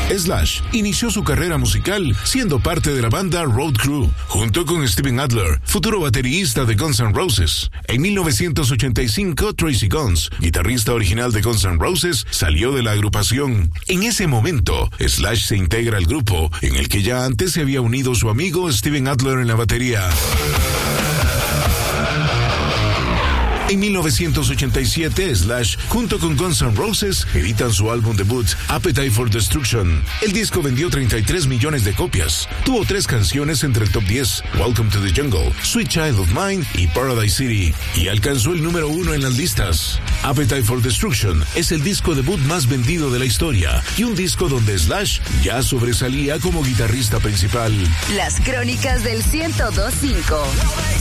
Slash inició su carrera musical siendo parte de la banda Road Crew, junto con Steven Adler, futuro baterista de Guns N' Roses. En 1985, Tracy Guns, guitarrista original de Guns N' Roses, salió de la agrupación. En ese momento, Slash se integra al grupo, en el que ya antes se había unido su amigo Steven Adler en la batería. En 1987, Slash, junto con Guns N' Roses, editan su álbum debut, Appetite for Destruction. El disco vendió 33 millones de copias. Tuvo 3 canciones entre el top 10, Welcome to the Jungle, Sweet Child of Mine y Paradise City, y alcanzó el número 1 en las listas. Appetite for Destruction es el disco debut más vendido de la historia, y un disco donde Slash ya sobresalía como guitarrista principal. Las crónicas del 102.5.